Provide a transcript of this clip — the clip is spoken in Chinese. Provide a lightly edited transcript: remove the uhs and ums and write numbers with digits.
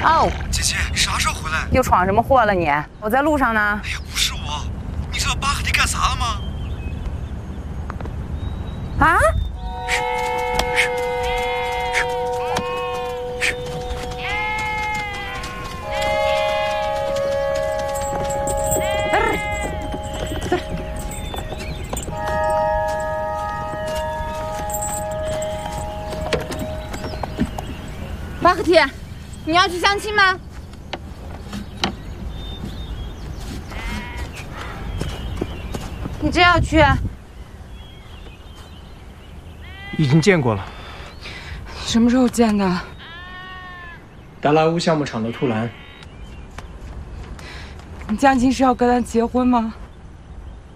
哦， 姐姐，你啥时候回来？ 又闯什么祸了你？我在路上呢。 哎呀，不是我，你知道巴赫蒂干啥了吗？ 啊？巴赫提，你要去相亲吗？你真要去？ 已经见过了。 什么时候见的？ 达拉乌橡木厂的兔兰。 你相亲是要跟他结婚吗？